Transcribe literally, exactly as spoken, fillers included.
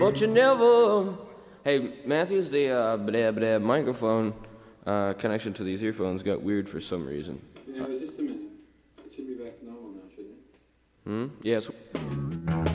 But you never. Hey, Matthews, the uh, blah, blah, microphone uh, connection to these earphones got weird for some reason. Yeah, just a minute. It should be back to normal now, shouldn't it? Hmm? Yes.